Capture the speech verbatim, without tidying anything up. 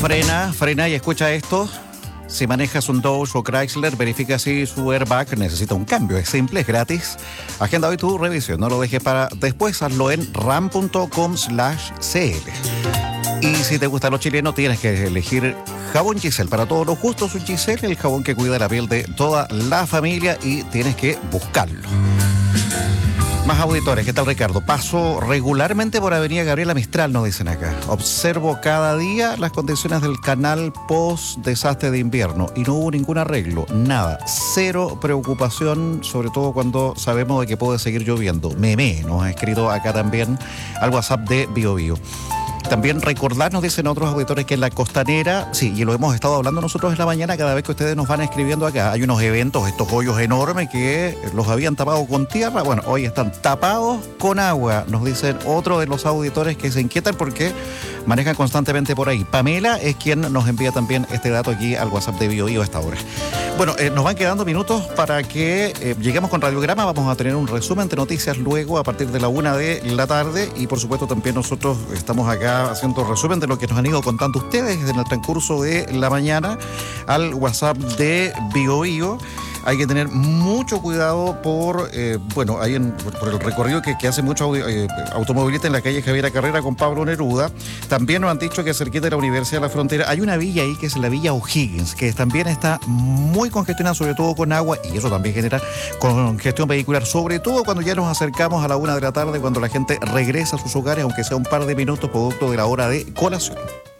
Frena, frena y escucha esto. Si manejas un Dodge o Chrysler, verifica si su airbag necesita un cambio. Es simple, es gratis. Agenda hoy tu revisión. No lo dejes para después. Hazlo en ram punto com slash c l. Y si te gusta lo chileno, tienes que elegir jabón Giselle. Para todos los gustos, un Giselle, el jabón que cuida la piel de toda la familia, y tienes que buscarlo. Más auditores, ¿qué tal, Ricardo? Paso regularmente por Avenida Gabriela Mistral, nos dicen acá. Observo cada día las condiciones del canal post desastre de invierno y no hubo ningún arreglo, nada, cero preocupación, sobre todo cuando sabemos de que puede seguir lloviendo. Meme, nos ha escrito acá también al WhatsApp de Bio Bio. También recordar, nos dicen otros auditores, que en la costanera, sí, y lo hemos estado hablando nosotros en la mañana, cada vez que ustedes nos van escribiendo acá, hay unos eventos, estos hoyos enormes que los habían tapado con tierra, bueno, hoy están tapados con agua, nos dicen otro de los auditores que se inquietan porque manejan constantemente por ahí. Pamela es quien nos envía también este dato aquí al WhatsApp de Bio Bio a esta hora. Bueno, eh, nos van quedando minutos para que eh, lleguemos con Radiograma. Vamos a tener un resumen de noticias luego a partir de la una de la tarde, y por supuesto también nosotros estamos acá haciendo resumen de lo que nos han ido contando ustedes en el transcurso de la mañana al WhatsApp de Bio Bio. Hay que tener mucho cuidado por, eh, bueno, ahí en, por el recorrido que, que hace mucho eh, automovilista en la calle Javiera Carrera con Pablo Neruda. También nos han dicho que cerquita de la Universidad de la Frontera hay una villa ahí que es la Villa O'Higgins, que también está muy congestionada, sobre todo con agua, y eso también genera congestión vehicular, sobre todo cuando ya nos acercamos a la una de la tarde, cuando la gente regresa a sus hogares, aunque sea un par de minutos, producto de la hora de colación.